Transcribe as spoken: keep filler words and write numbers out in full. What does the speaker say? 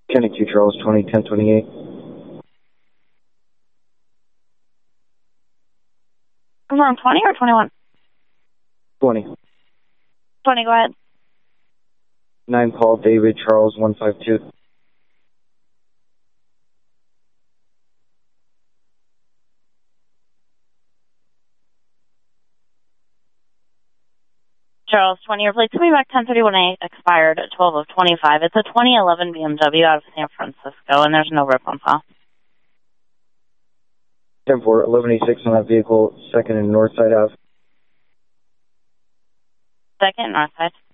County two Charles, twenty, ten twenty-eight. Confirm twenty or twenty-one? twenty. twenty, go ahead. nine Paul David Charles, one five two. Charles, twenty, your plate's coming back ten thirty-one A, expired at twelve of twenty-five. It's a twenty eleven B M W out of San Francisco, and there's no rip on file. ten four, eleven eighty-six on that vehicle, second and Northside Ave. Second, Northside.